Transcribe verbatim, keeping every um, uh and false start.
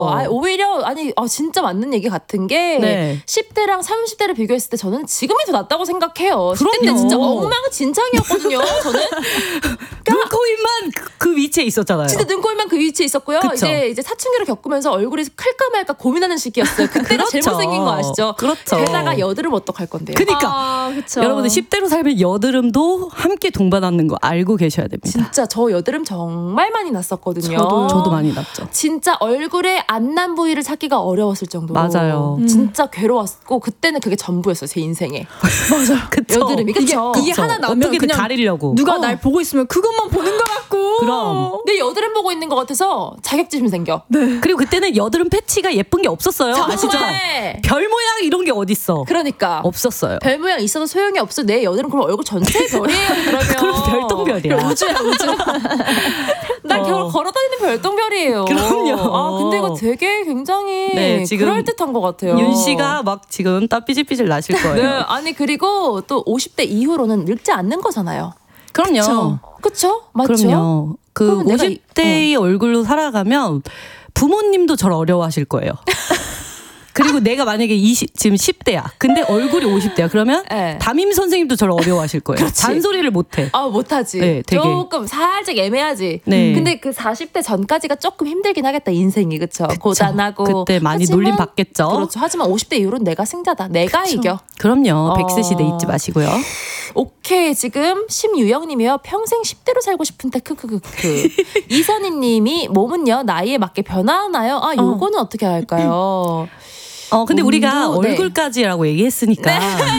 어. 아, 오히려 아니 아, 진짜 맞는 얘기 같은 게 네. 십 대랑 삼십 대를 비교했을 때 저는 지금이 더 낫다고 생각해요. 십 대 때 진짜 엉망진창이었거든요. 저는 눈, 코, 입만 그, 그 위치에 있었잖아요. 진짜 눈, 코, 입만 그 위치에 있었고요. 그쵸? 이제 이제 사춘기를 겪으면서 얼굴이 클까 말까 고민하는 시기였어요. 그때가 제일 못생긴 거 아시죠? 그렇죠. 게다가 여드름 어떡할 건데요. 그러니까 아, 여러분들 십 대로 살면 여드름도 함께 동반하는 거 알고 계셔야 됩니다. 진짜 저 여드름 정말 많이 났었거든요. 저도, 저도 많이 났죠. 진짜 얼굴에 안 난 부위를 찾기가 어려웠을 정도로 맞아요. 음. 진짜 괴로웠고 그때는 그게 전부였어요. 제 인생에. 맞아요. 여드름이 그쵸? 이게, 이게 하나 나면 어떻게든 그냥 가리려고 누가 어. 날 보고 있으면 그것만 보는 것 같고 그럼 내 여드름 보고 있는 것 같아서 자격지심 생겨. 네. 그리고 그때는 여드름 패치가 예쁜 게 없었어요. 정말. 아시죠? 별 모양 이런 게 어딨어. 그러니까 없었어요. 별 모양 있어도 소용이 없어. 내 여드름 그럼 얼굴 전체의 별이에요. 그러면 그럼 별똥별이야. 우주야 우주. 난 어. 걸어다니는 별똥별이에요. 그럼요. 아 근데 이거 되게 굉장히 네, 지금 그럴듯한 것 같아요. 윤 씨가 막 지금 땀 삐질삐질 나실 거예요. 네, 아니 그리고 또 오십 대 이후로는 늙지 않는 거잖아요. 그럼요. 그쵸? 맞죠? 그럼요. 그 오십 대의 어. 얼굴로 살아가면 부모님도 저를 어려워하실 거예요. 그리고 내가 만약에 이십, 지금 십 대야. 근데 얼굴이 오십 대야. 그러면 네. 담임 선생님도 저를 어려워하실 거예요. 그렇지. 잔소리를 못해. 아 못하지. 네, 되게. 조금 살짝 애매하지. 네. 근데 그 사십 대 전까지가 조금 힘들긴 하겠다. 인생이. 그쵸? 그쵸. 고단하고. 그때 많이 하지만, 놀림 받겠죠. 그렇죠. 하지만 오십 대 이후로는 내가 승자다. 내가 그쵸. 이겨. 그럼요. 어. 백세 시대 잊지 마시고요. 오케이. 지금 심유영님이요. 평생 십 대로 살고 싶은데 크크크크. 이선희님이 몸은요 나이에 맞게 변하나요? 아 요거는 어. 어떻게 할까요? 어 근데 몸도, 우리가 네. 얼굴까지라고 얘기했으니까 네,